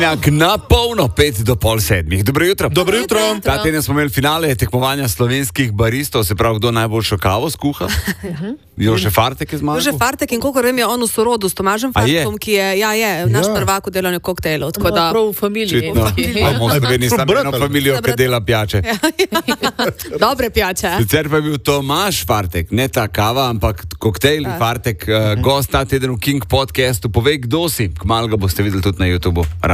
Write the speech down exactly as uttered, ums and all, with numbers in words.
Na polno, pet do pol sedmih. Dobro jutro. Dobro jutro. Ta teden smo imeli finale tekmovanja slovenskih baristov, se pravi, kdo najboljšo kavo skuha. Jože Fartek je zmagal. Jože Fartek in kolikor vem je on v sorodu s Tomažem Fartekom, ki je, ja, je naš Ja. prvak v delanju koktejlov. Tako da, Prav v familiji. Očitno. Imamo v Sloveniji samo brat eno ali? familijo, ki dela pijače. dobre pijače. Sicer pa je bil Tomaž Fartek, ne ta kava, ampak koktejl Fartek, uh, gost ta teden v King podcastu. Povej, kdo si, kmalu ga boste videli tudi na YouTubu.